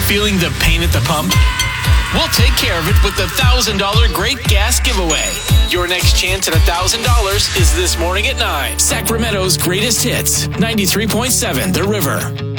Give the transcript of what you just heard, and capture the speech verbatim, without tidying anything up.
Feeling the pain at the pump? We'll take care of it with the one thousand dollars Great Gas Giveaway. Your next chance at one thousand dollars is this morning at nine. Sacramento's greatest hits, ninety-three point seven The River.